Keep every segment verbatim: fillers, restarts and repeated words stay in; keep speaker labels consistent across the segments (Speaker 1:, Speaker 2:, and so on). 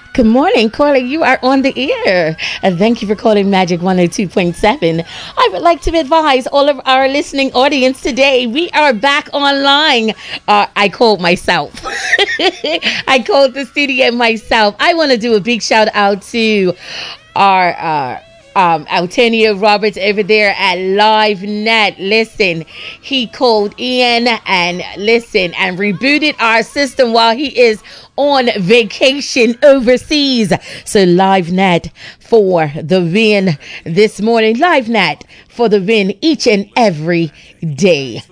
Speaker 1: Good morning, caller. You are on the air. And thank you for calling Magic one oh two point seven. I would like to advise all of our listening audience today, we are back online. Uh, I called myself. I called the studio myself. I want to do a big shout out to our uh, um, Antonio Roberts over there at LiveNet. Listen, he called in and listen and rebooted our system while he is on vacation overseas. So LiveNet for the win this morning. LiveNet for the win each and every day.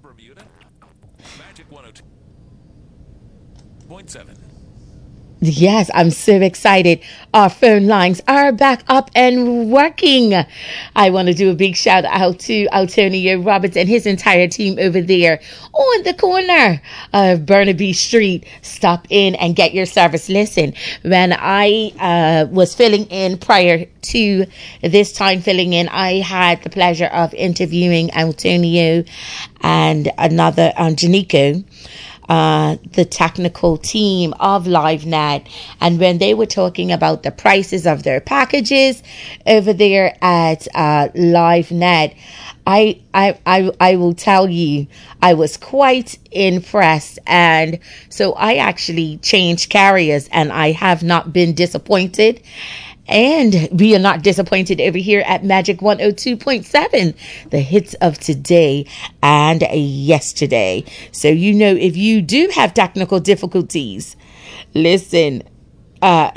Speaker 1: Yes, I'm so excited. Our phone lines are back up and working. I want to do a big shout out to Antonio Roberts and his entire team over there on the corner of Burnaby Street. Stop in and get your service. Listen, when I uh, was filling in prior to this time filling in, I had the pleasure of interviewing Antonio and another, um, Janico. Uh, the technical team of LiveNet, and when they were talking about the prices of their packages over there at uh, LiveNet, I, I I I will tell you, I was quite impressed, and so I actually changed carriers, and I have not been disappointed. And we are not disappointed over here at Magic one oh two point seven, the hits of today and yesterday. So, you know, if you do have technical difficulties, listen, uh,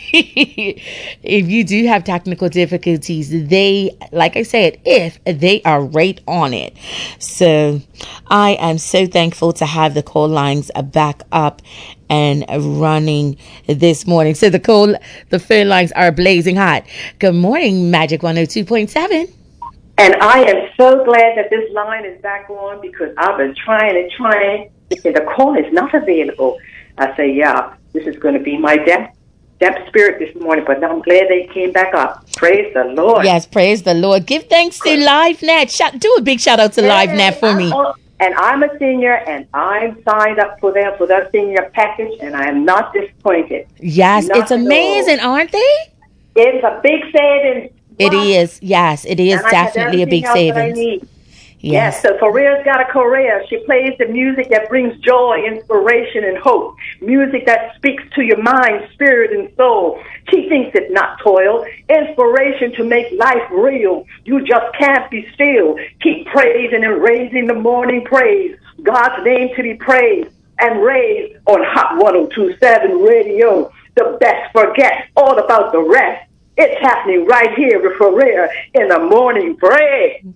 Speaker 1: if you do have technical difficulties, they, like I said, if they are right on it. So I am so thankful to have the call lines back up and running this morning. So the call, the phone lines are blazing hot. Good morning, Magic one oh two point seven.
Speaker 2: And I am so glad that this line is back on because I've been trying and trying, and the call is not available. I say, yeah, this is going to be my death. That spirit this morning, but I'm glad they came back up. Praise the Lord.
Speaker 1: Yes, praise the Lord. Give thanks to LiveNet. Shout, do a big shout out to yeah, LiveNet for me.
Speaker 2: I'm, and I'm a senior, and I'm signed up for them for their senior package, and I am not disappointed.
Speaker 1: Yes,
Speaker 2: not
Speaker 1: it's amazing, aren't they?
Speaker 2: It's a big savings.
Speaker 1: It wow. is. Yes, it is and definitely a big savings.
Speaker 2: Yes. yes, so Faria's got a career. She plays the music that brings joy, inspiration, and hope. Music that speaks to your mind, spirit, and soul. She thinks it's not toil. Inspiration to make life real. You just can't be still. Keep praising and raising the morning praise. God's name to be praised and raised on Hot one oh two point seven Radio. The best forget all about the rest. It's happening right here with Faria in the morning praise.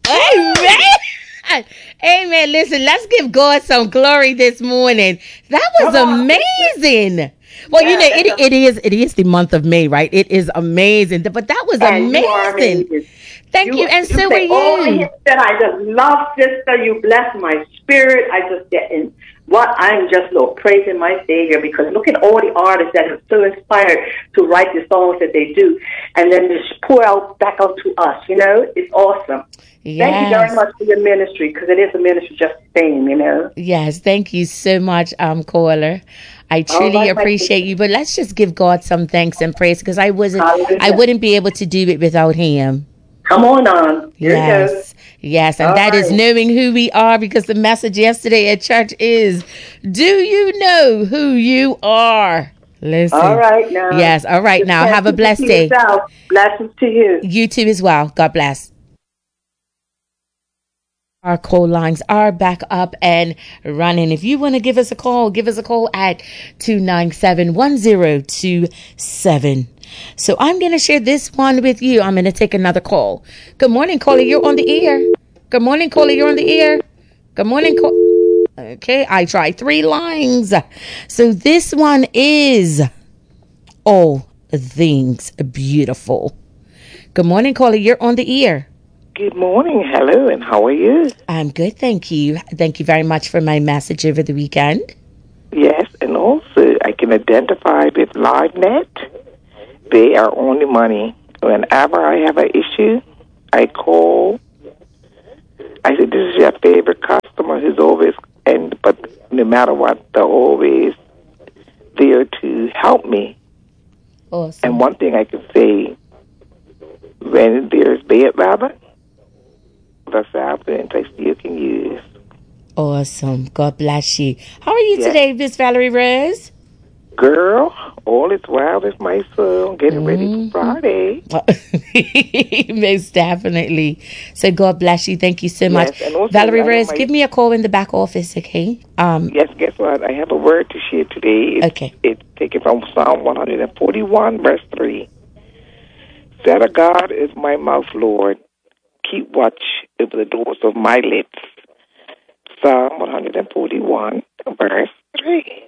Speaker 1: Amen. Amen. Listen, let's give God some glory this morning. That was amazing. Well, yeah, you know, it, it is it is the month of May, right? It is amazing. But that was amazing. amazing. Thank you. you. And you so are you.
Speaker 2: Oh, that I just love, sister. You bless my spirit. I just get in. What I'm just, Lord, praising my Savior because look at all the artists that are so inspired to write the songs that they do and then just pour out back out to us, you know? It's awesome. Yes. Thank you very much for your ministry because it is a ministry just the same, you know?
Speaker 1: Yes, thank you so much, um, caller. I truly right, appreciate you, but let's just give God some thanks and praise because I wasn't, Hallelujah. I wouldn't be able to do it without Him.
Speaker 2: Come on on. Here
Speaker 1: yes. Yes, and All that right. is knowing who we are because the message yesterday at church is, do you know who you are? Listen.
Speaker 2: All right now.
Speaker 1: Yes, all right Just now. Have a blessed day.
Speaker 2: Yourself. Blessings to you.
Speaker 1: You too as well. God bless. Our call lines are back up and running. If you want to give us a call, give us a call at two nine seven, one zero two seven. So I'm going to share this one with you. I'm going to take another call. Good morning, caller. You're on the air. Good morning, caller. You're on the air. Good morning, caller. Okay, I tried three lines. So this one is All Things Beautiful. Good morning, caller. You're on the air.
Speaker 3: Good morning. Hello, and how are you?
Speaker 1: I'm good, thank you. Thank you very much for my message over the weekend.
Speaker 3: Yes, and also I can identify with LiveNet. They are on the money. Whenever I have an issue, I call. I say, this is your favorite customer who's always, and but no matter what, they're always there to help me.
Speaker 1: Awesome.
Speaker 3: And one thing I can say, when there's bad weather, the supplements I still can use.
Speaker 1: Awesome. God bless you. How are you
Speaker 3: Yeah.
Speaker 1: today, Miss Valerie Rose?
Speaker 3: Girl, all is well with my son. Getting ready
Speaker 1: Mm-hmm.
Speaker 3: for Friday.
Speaker 1: Most definitely. So God bless you. Thank you so much.
Speaker 3: Yes, and also
Speaker 1: Valerie
Speaker 3: I have
Speaker 1: Rose,
Speaker 3: my-
Speaker 1: give me a call in the back office, okay? Um,
Speaker 3: Yes, guess what? I have a word to share today. It's,
Speaker 1: Okay.
Speaker 3: It's taken from Psalm one forty-one, verse three. Set a guard is my mouth, Lord. Keep watch over the doors of my lips. Psalm one forty-one, verse three.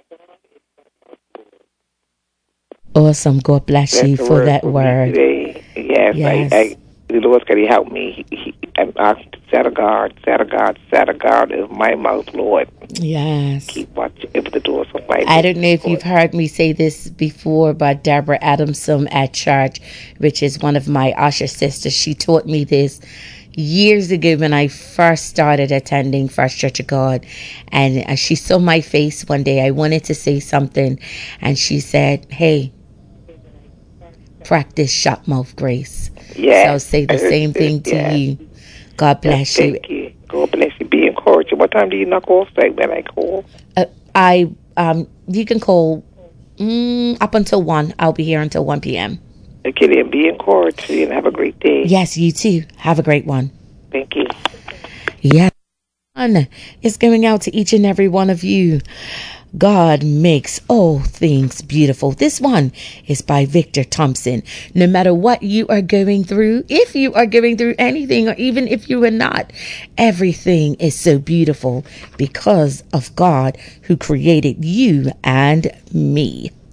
Speaker 1: awesome. God bless
Speaker 3: That's
Speaker 1: you
Speaker 3: the
Speaker 1: for that
Speaker 3: me
Speaker 1: word.
Speaker 3: today. Yes,
Speaker 1: Yes.
Speaker 3: I, I, the Lord's going to help me. He, he, I, I set a guard, set a guard, set a guard is my mouth, Lord.
Speaker 1: Yes.
Speaker 3: Keep watch over the doors of my lips.
Speaker 1: I don't know if you've
Speaker 3: Lord.
Speaker 1: heard me say this before, but Deborah Adamson at church, which is one of my usher sisters, she taught me this years ago when I first started attending First Church of God. And uh, she saw my face one day. I wanted to say something, and she said, hey, practice shut mouth grace.
Speaker 3: Yes.
Speaker 1: So I'll say the
Speaker 3: I heard
Speaker 1: same
Speaker 3: you.
Speaker 1: thing to
Speaker 3: Yes.
Speaker 1: you. God bless
Speaker 3: Yes,
Speaker 1: you.
Speaker 3: thank you. God bless you. Be encouraged. What time do you knock off like when I call?
Speaker 1: Uh, I um, you can call mm, up until one. I'll be here until one p.m.
Speaker 3: Okay, then be encouraged and have a great day.
Speaker 1: Yes, you too. Have a great one.
Speaker 3: Thank you.
Speaker 1: Yes. It's going out to each and every one of you. God makes all things beautiful. This one is by Victor Thompson. No matter what you are going through, if you are going through anything, or even if you are not, everything is so beautiful because of God who created you and me.